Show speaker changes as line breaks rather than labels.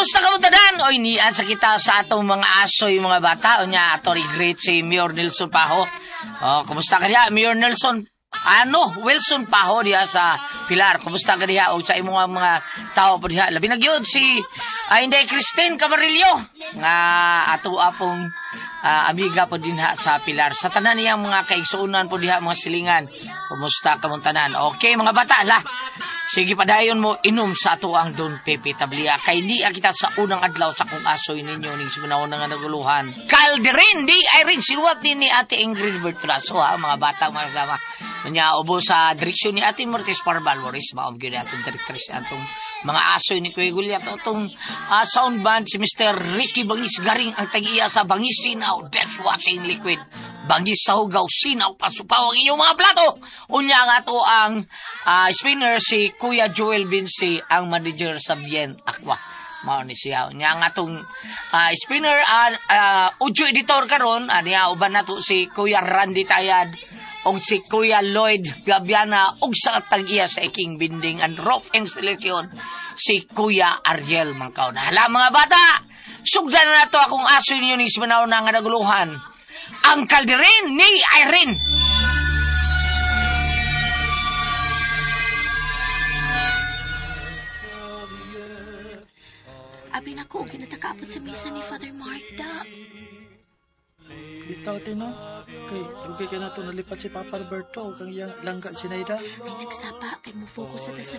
kumusta ka mo tanan? Oy, niya sa kita sa atong mga asoy, mga bata. O niya, ato great si Mayor Nelson Paho. Kumusta ka niya, Mayor Nelson? Wilson Paho diha sa Pilar. Kumusta ka diha? O sa imong mga tao po diha. Labi na gyud si Inday Christine Camarillo. Nga ato apong amiga po din ha sa Pilar. Sa tanan niyang mga kaigsuunan po diha mga silingan. Kumusta ka mo tanan? Okay, mga bata, la. Sige, padayon mo inom sa ato ang Don Pepe Tablia. Kay di kita sa unang adlaw sa kung asoy ninyo ning simunahon nga naguluhan. Calderin, di ay rin sinuwat din ni Ate Ingrid Bertraso ha, mga bata, mga kasama. Kanya ubo sa direksyon ni Ate Mortis Parbalwaris, maom gyud atong directress atong mga asoy ni Kuya Gulyat. Atong sound band si Mr. Ricky Bangis Garing ang tag-iya sa Bangis Sinaw, Death Washing Liquid. Bangis sa hugaw, sinaw, pasupaw ang inyong mga plato. Unya nga to ang spinner si Kuya Joel Vinci, ang manager sa Bien Aqua. Mao ni siya. Unya nga tong spinner, audio editor karon, niya uban na to si Kuya Randy Tayad, o si Kuya Lloyd Gabiana, o sa tag-iya sa iking binding and rock installation, si Kuya Ariel Mangkaw. Hala mga bata, sugdan na to akong aso ninyo ni Simanaw na nga naguluhan. Ang Calderin ni Irene.
Abi na ko, ginatakaapot sa misa ni Father Marta.
Bitaw tino. Kay ka na ito nalipat si Papa Alberto kang iyang langga si Naida.
Ay nagsapa, kay mo focus sa